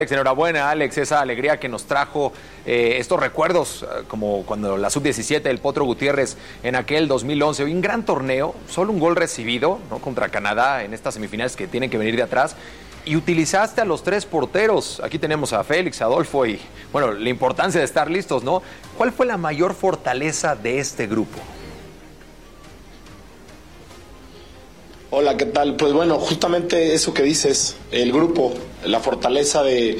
Enhorabuena, Alex, esa alegría que nos trajo estos recuerdos, como cuando la Sub-17 del Potro Gutiérrez en aquel 2011, un gran torneo, solo un gol recibido, ¿no?, contra Canadá en estas semifinales que tienen que venir de atrás, y utilizaste a los tres porteros. Aquí tenemos a Félix, Adolfo y, bueno, la importancia de estar listos, ¿no? ¿Cuál fue la mayor fortaleza de este grupo? Hola, ¿qué tal? Pues bueno, justamente eso que dices, el grupo, la fortaleza de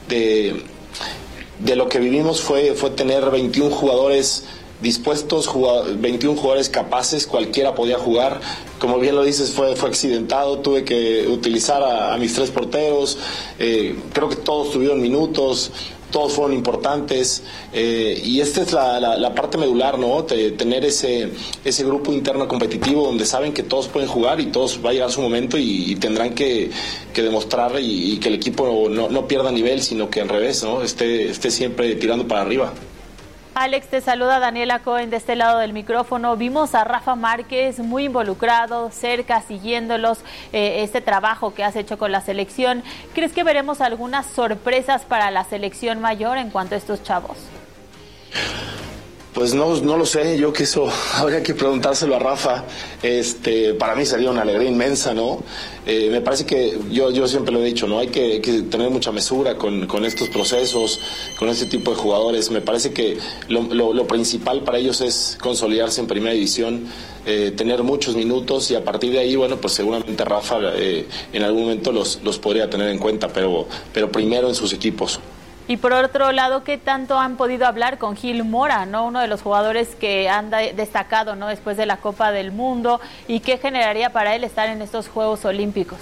lo que vivimos fue tener 21 jugadores dispuestos, 21 jugadores capaces, cualquiera podía jugar. Como bien lo dices, fue accidentado, tuve que utilizar a mis tres porteros, creo que todos tuvieron minutos, todos fueron importantes, y esta es la parte medular, ¿no? Tener ese grupo interno competitivo donde saben que todos pueden jugar y todos va a llegar su momento y tendrán que demostrar y que el equipo no pierda nivel, sino que al revés, ¿no? Esté siempre tirando para arriba. Alex, te saluda Daniela Cohen de este lado del micrófono. Vimos a Rafa Márquez muy involucrado, cerca, siguiéndolos, este trabajo que has hecho con la selección. ¿Crees que veremos algunas sorpresas para la selección mayor en cuanto a estos chavos? Pues no lo sé, yo que eso habría que preguntárselo a Rafa. Para mí sería una alegría inmensa, ¿no? Me parece que yo siempre lo he dicho, ¿no? Hay que tener mucha mesura con estos procesos, con este tipo de jugadores. Me parece que lo principal para ellos es consolidarse en primera división, tener muchos minutos, y a partir de ahí, bueno, pues seguramente Rafa en algún momento los podría tener en cuenta, pero primero en sus equipos. Y por otro lado, ¿qué tanto han podido hablar con Gil Mora, ¿no?, uno de los jugadores que han destacado, ¿no?, después de la Copa del Mundo, y qué generaría para él estar en estos Juegos Olímpicos?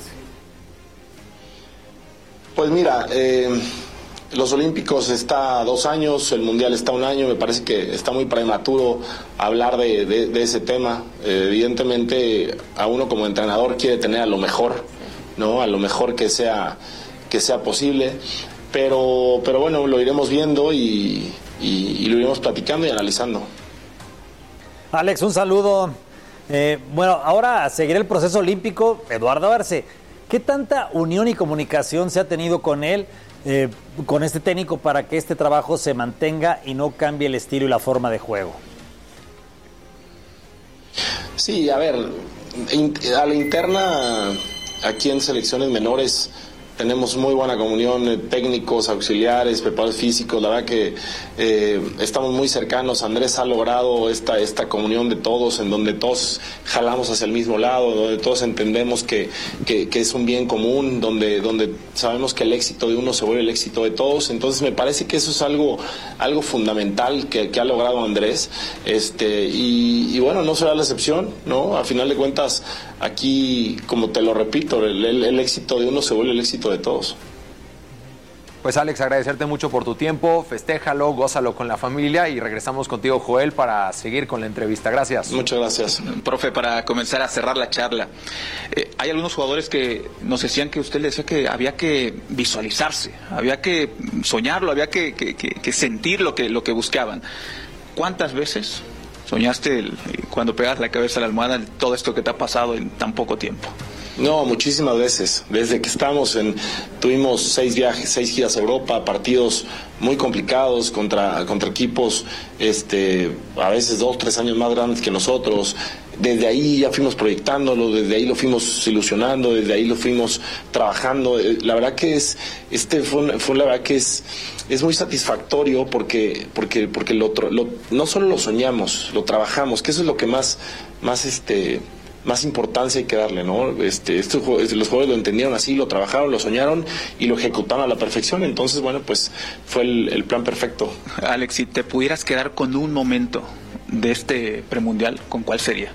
Pues mira, los Olímpicos está 2 años, el Mundial está 1 año, me parece que está muy prematuro hablar de ese tema. Evidentemente, a uno como entrenador quiere tener a lo mejor, ¿no?, a lo mejor que sea posible. Pero bueno, lo iremos viendo y lo iremos platicando y analizando. Alex, un saludo. Bueno, ahora seguirá el proceso olímpico. Eduardo Arce, ¿qué tanta unión y comunicación se ha tenido con él, con este técnico, para que este trabajo se mantenga y no cambie el estilo y la forma de juego? Sí, a ver, a la interna, aquí en selecciones menores, tenemos muy buena comunión, técnicos, auxiliares, preparadores físicos. La verdad que estamos muy cercanos. Andrés ha logrado esta comunión de todos, en donde todos jalamos hacia el mismo lado, donde todos entendemos que es un bien común, donde sabemos que el éxito de uno se vuelve el éxito de todos. Entonces me parece que eso es algo fundamental que ha logrado Andrés, y bueno, no será la excepción, ¿no? A final de cuentas, aquí, como te lo repito, el éxito de uno se vuelve el éxito de todos. Pues Alex, agradecerte mucho por tu tiempo, festéjalo, gózalo con la familia, y regresamos contigo, Joel, para seguir con la entrevista. Gracias. Muchas gracias. Profe, para comenzar a cerrar la charla, hay algunos jugadores que nos decían que usted le decía que había que visualizarse, había que soñarlo, había que sentir lo que buscaban. ¿Cuántas veces soñaste cuando pegas la cabeza a la almohada todo esto que te ha pasado en tan poco tiempo? No, muchísimas veces. Desde que tuvimos 6 viajes, 6 giras a Europa, partidos muy complicados contra equipos, a veces 2, 3 años más grandes que nosotros. Desde ahí ya fuimos proyectándolo, desde ahí lo fuimos ilusionando, desde ahí lo fuimos trabajando. La verdad que la verdad que es muy satisfactorio porque no solo lo soñamos, lo trabajamos, que eso es lo que más importancia hay que darle, ¿no? Los jugadores lo entendieron así, lo trabajaron, lo soñaron y lo ejecutaron a la perfección. Entonces, bueno, pues fue el plan perfecto. Alex, si te pudieras quedar con un momento de este premundial, ¿con cuál sería?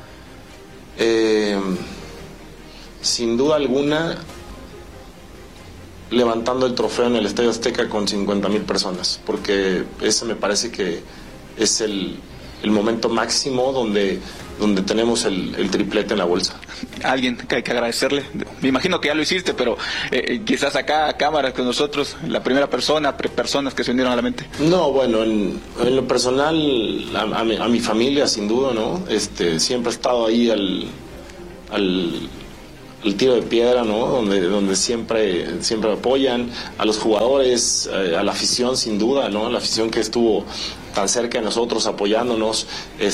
Sin duda alguna, levantando el trofeo en el Estadio Azteca con 50,000 personas, porque ese me parece que es el momento máximo donde tenemos el triplete en la bolsa. Alguien que hay que agradecerle, me imagino que ya lo hiciste, pero quizás acá a cámaras con nosotros, la primera personas que se vinieron a la mente. No, bueno, en lo personal, a mi familia, sin duda, ¿no? Siempre he estado ahí el tiro de piedra, ¿no? Donde siempre apoyan a los jugadores, a la afición sin duda, ¿no? La afición que estuvo tan cerca de nosotros apoyándonos,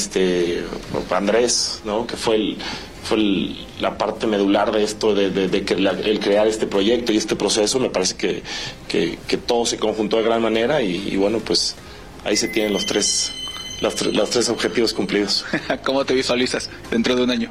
Andrés, ¿no? Que fue la parte medular de esto, el crear este proyecto y este proceso. Me parece que todo se conjuntó de gran manera y bueno, pues ahí se tienen los tres objetivos cumplidos. ¿Cómo te visualizas dentro de un año?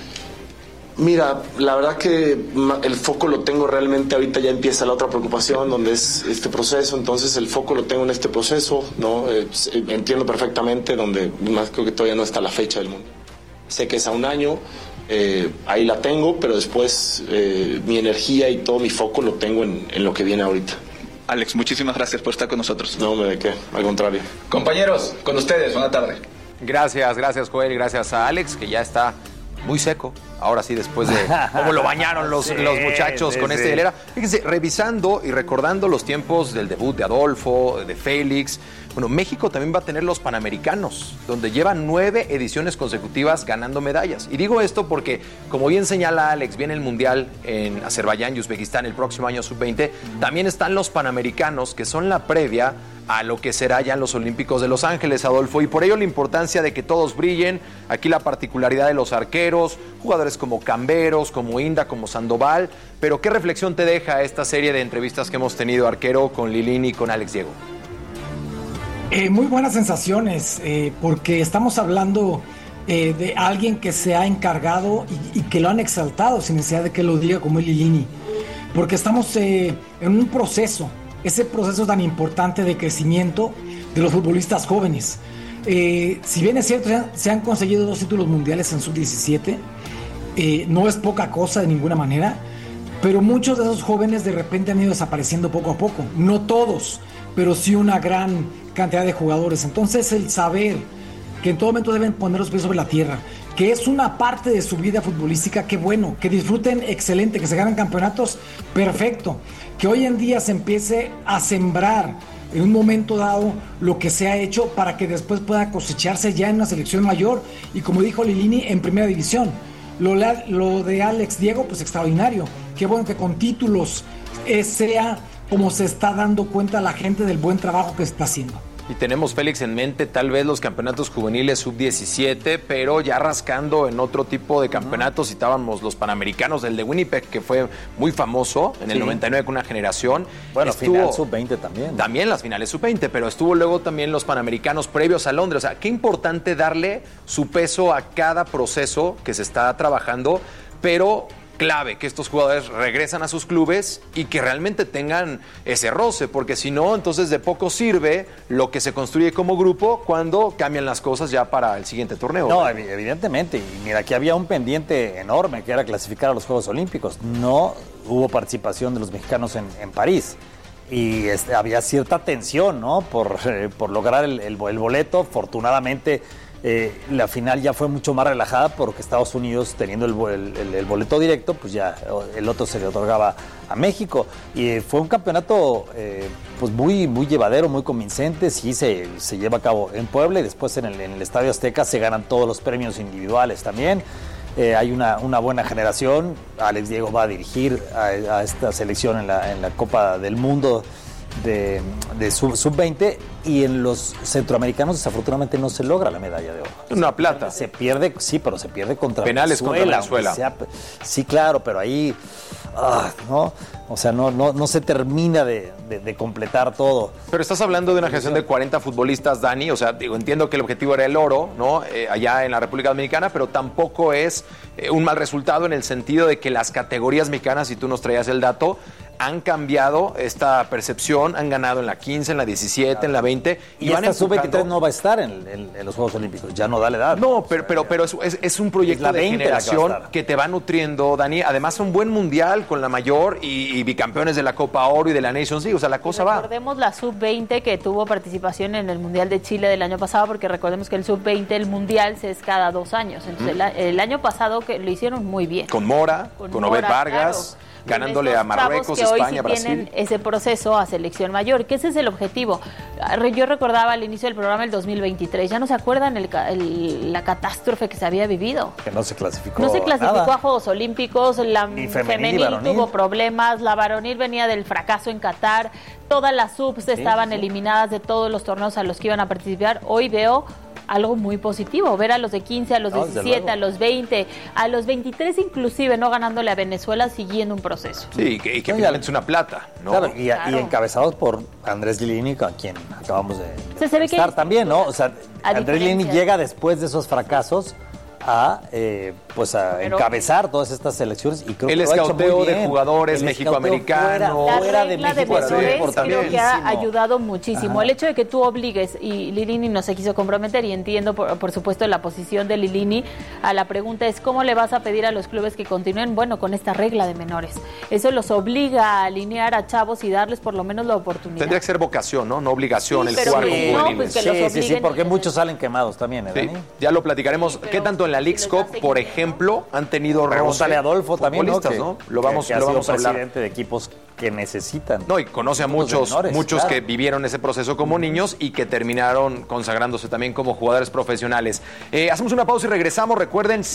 Mira, la verdad que el foco lo tengo realmente, ahorita ya empieza la otra preocupación, donde es este proceso, entonces el foco lo tengo en este proceso, ¿no? Entiendo perfectamente, donde más creo que todavía no está la fecha del mundo. Sé que es a un año, ahí la tengo, pero después mi energía y todo mi foco lo tengo en lo que viene ahorita. Alex, muchísimas gracias por estar con nosotros. No, ¿de qué? Al contrario. Compañeros, con ustedes, buena tarde. Gracias Joel, gracias a Alex, que ya está muy seco. Ahora sí, después de cómo lo bañaron los muchachos con esta hilera. Fíjense, revisando y recordando los tiempos del debut de Adolfo, de Félix. Bueno, México también va a tener los Panamericanos, donde llevan 9 ediciones consecutivas ganando medallas. Y digo esto porque, como bien señala Alex, viene el Mundial en Azerbaiyán y Uzbekistán el próximo año sub-20. También están los Panamericanos, que son la previa a lo que será ya en los Olímpicos de Los Ángeles, Adolfo, y por ello la importancia de que todos brillen. Aquí la particularidad de los arqueros, jugadores como Camberos, como Inda, como Sandoval. Pero ¿qué reflexión te deja esta serie de entrevistas que hemos tenido, arquero, con Lilini y con Alex Diego? Muy buenas sensaciones, porque estamos hablando de alguien que se ha encargado y que lo han exaltado sin necesidad de que lo diga, como el Lilini, porque estamos en un proceso, ese proceso tan importante de crecimiento de los futbolistas jóvenes. Si bien es cierto, se han conseguido 2 títulos mundiales en sub-17, no es poca cosa de ninguna manera, pero muchos de esos jóvenes de repente han ido desapareciendo poco a poco, no todos, pero sí una gran cantidad de jugadores. Entonces el saber que en todo momento deben poner los pies sobre la tierra, que es una parte de su vida futbolística, qué bueno, que disfruten, excelente, que se ganen campeonatos, perfecto, que hoy en día se empiece a sembrar en un momento dado lo que se ha hecho para que después pueda cosecharse ya en una selección mayor y, como dijo Lilini, en primera división. Lo de Alex Diego, pues extraordinario, qué bueno que con títulos sea como se está dando cuenta la gente del buen trabajo que se está haciendo. Y tenemos, Félix, en mente tal vez los campeonatos juveniles sub-17, pero ya rascando en otro tipo de campeonatos. Citábamos los Panamericanos, el de Winnipeg, que fue muy famoso en el 99 con una generación. Bueno, final sub-20 también. También las finales sub-20, pero estuvo luego también los Panamericanos previos a Londres. O sea, qué importante darle su peso a cada proceso que se está trabajando, pero clave que estos jugadores regresan a sus clubes y que realmente tengan ese roce, porque si no, entonces de poco sirve lo que se construye como grupo cuando cambian las cosas ya para el siguiente torneo. No, evidentemente, y mira, aquí había un pendiente enorme que era clasificar a los Juegos Olímpicos. No hubo participación de los mexicanos en París y había cierta tensión, ¿no? Por lograr el boleto. Afortunadamente, la final ya fue mucho más relajada porque Estados Unidos, teniendo el boleto directo, pues ya el otro se le otorgaba a México. Y fue un campeonato pues muy, muy llevadero, muy convincente. Sí, se lleva a cabo en Puebla y después en el Estadio Azteca se ganan todos los premios individuales también. Hay una buena generación. Alex Diego va a dirigir a esta selección en la Copa del Mundo de sub-20, y en los centroamericanos desafortunadamente no se logra la medalla de oro. Una plata. Se pierde, sí, pero se pierde contra penales Venezuela, contra Venezuela. Sí, claro, pero ahí no, o sea, no se termina de completar todo. Pero estás hablando de una generación de 40 futbolistas, Dani, o sea, digo, entiendo que el objetivo era el oro, ¿no? Allá en la República Dominicana, pero tampoco es un mal resultado en el sentido de que las categorías mexicanas, si tú nos traías el dato, han cambiado esta percepción, han ganado en la 15, en la 17, en la 20. Y esta sub-23 no va a estar en los Juegos Olímpicos, ya no da la edad. No, pero es un proyecto de generación que te va nutriendo, Dani. Además, un buen mundial con la mayor y bicampeones de la Copa Oro y de la Nations League. O sea, la cosa va. Recordemos la sub-20 que tuvo participación en el Mundial de Chile del año pasado, porque recordemos que el sub-20, el mundial, se es cada 2 años. Entonces, el año pasado que lo hicieron muy bien. Con Mora, con Obed Vargas. Claro. ganándole a Marruecos, que España, hoy sí Brasil. Tienen ese proceso a selección mayor, que ese es el objetivo. Yo recordaba al inicio del programa el 2023, ya no se acuerdan la catástrofe que se había vivido. Que no se clasificó. No se clasificó nada. a Juegos Olímpicos, la Ni femenil tuvo problemas, la varonil venía del fracaso en Qatar, todas las subs estaban eliminadas de todos los torneos a los que iban a participar. Hoy veo algo muy positivo, ver a los de 15, a los 17, a los 20, a los 23 inclusive, no ganándole a Venezuela, siguiendo un proceso. Sí, y que finalmente es una plata, ¿no? Claro, y encabezados por Andrés Lilini, a quien acabamos de estar también, ¿no? O sea, Andrés Lilini diferencia. llega después de esos fracasos a encabezar todas estas selecciones y creo el que lo ha hecho escauteo muy de bien. jugadores El mexicoamericanos. La fuera de regla México ha sido menores creo importantísimo. que ha ayudado muchísimo. Ajá. El hecho de que tú obligues, y Lilini no se quiso comprometer, y entiendo por supuesto la posición de Lilini, a la pregunta es ¿cómo le vas a pedir a los clubes que continúen? Bueno, con esta regla de menores. Eso los obliga a alinear a chavos y darles por lo menos la oportunidad. Tendría que ser vocación, ¿no? No obligación, Sí, el pero jugar que con no, juveniles. pues que los Sí, obliguen. porque muchos salen quemados también, Sí, Dani? ya lo platicaremos. Sí, ¿Qué tanto en la Leagues Cup, por ejemplo, han tenido Pregúntale a Adolfo también, ¿no? futbolistas, ¿no? Lo vamos que a hablar. presidente de equipos que necesitan. No, y conoce a Equipos de muchos menores, que claro. vivieron ese proceso como niños y que terminaron consagrándose también como jugadores profesionales. Hacemos una pausa y regresamos. Recuerden,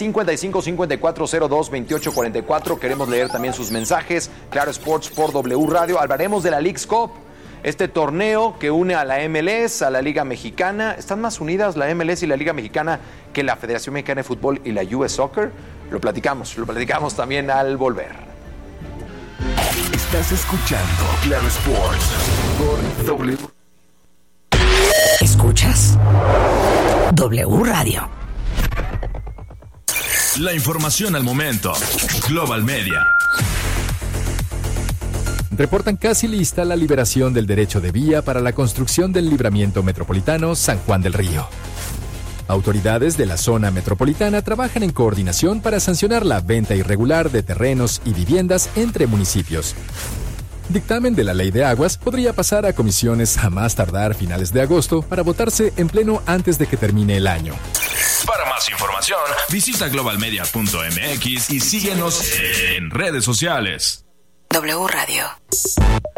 55-5402-2844. Queremos leer también sus mensajes. Claro Sports por W Radio. Hablaremos de la Leagues Cup. Este torneo que une a la MLS, a la Liga Mexicana. ¿Están más unidas la MLS y la Liga Mexicana que la Federación Mexicana de Fútbol y la US Soccer? Lo platicamos también al volver. Estás escuchando Claro Sports por W. Escuchas W Radio. La información al momento. Global Media. Reportan casi lista la liberación del derecho de vía para la construcción del libramiento metropolitano San Juan del Río. Autoridades de la zona metropolitana trabajan en coordinación para sancionar la venta irregular de terrenos y viviendas entre municipios. Dictamen de la Ley de Aguas podría pasar a comisiones a más tardar finales de agosto para votarse en pleno antes de que termine el año. Para más información, visita globalmedia.mx y síguenos en redes sociales. W Radio.